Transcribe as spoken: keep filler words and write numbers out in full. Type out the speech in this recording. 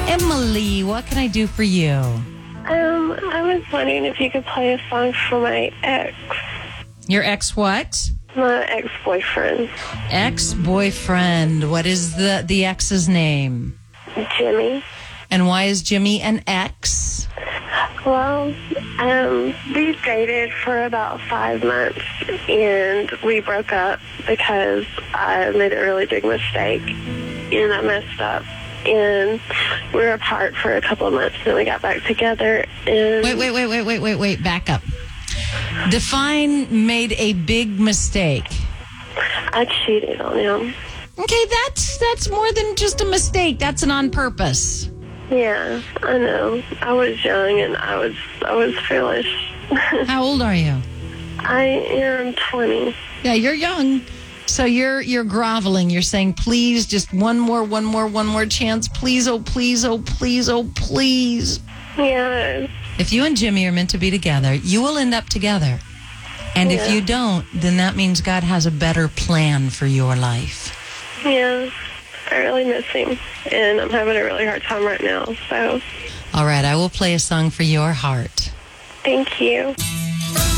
Emily, what can I do for you? Um, I was wondering if you could play a song for my ex. Your ex what? My ex-boyfriend. Ex-boyfriend. What is the, the ex's name? Jimmy. And why is Jimmy an ex? Well, um, we dated for about five months, and we broke up because I made a really big mistake, and I messed up. And we were apart for a couple of months, and then we got back together. And Wait, wait, wait, wait, wait, wait, wait. Back up. Define made a big mistake. I cheated on him. Okay, that's that's more than just a mistake. That's an on purpose. Yeah, I know. I was young, and I was I was foolish. How old are you? I am twenty. Yeah, you're young. So you're you're groveling. You're saying, please, just one more, one more, one more chance. Please, oh, please, oh, please, oh, please. Yeah. If you and Jimmy are meant to be together, you will end up together. And Yeah. if you don't, then that means God has a better plan for your life. Yeah. I really miss him, and I'm having a really hard time right now. So, All right, I will play a song for your heart. thank you.